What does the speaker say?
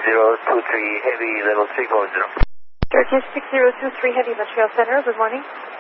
6023 Heavy, level 3 going 0. Turkish 6023 Heavy, Montreal Center, good morning.